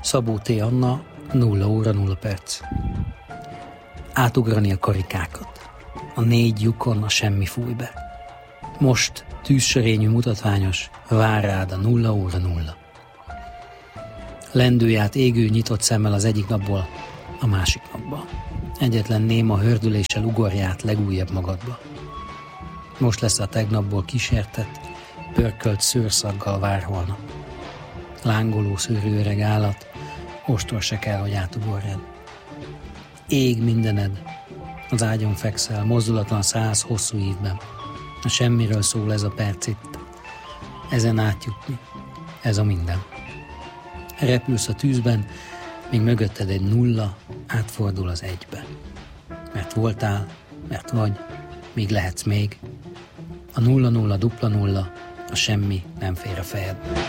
Szabó T. Anna, 0 óra 0 perc. Átugrani a karikákat. A 4 lyukon a semmi fúj be. Most tűzsörényű mutatványos, vár rád a 0 óra 0. Lendülj át égő nyitott szemmel az egyik napból a másik napba. Egyetlen néma hördüléssel ugorj át legújabb magadba. Most lesz a tegnapból kísértett, pörkölt szőrszaggal vár holnap. Lángoló szőrű öreg állat, ostor se kell, hogy átugorjad. Ég mindened, az ágyon fekszel, mozdulatlan 100 hosszú évben. A semmiről szól ez a perc itt. Ezen átjutni, ez a minden. Repülsz a tűzben, míg mögötted egy 0 átfordul az 1-be. Mert voltál, mert vagy, míg lehetsz még. A 0-0 dupla 0, a semmi nem fér a fejedbe.